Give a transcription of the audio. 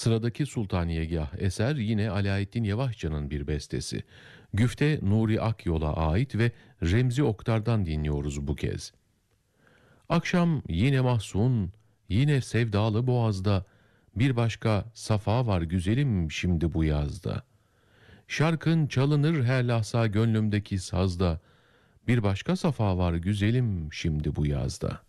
Sıradaki Sultaniyegah eser yine Alaeddin Yavaşçı'nın bir bestesi. Güfte Nuri Akyol'a ait ve Remzi Oktar'dan dinliyoruz bu kez. Akşam yine mahzun, yine sevdalı boğazda, bir başka safa var güzelim şimdi bu yazda. Şarkın çalınır her lahza gönlümdeki sazda, bir başka safa var güzelim şimdi bu yazda.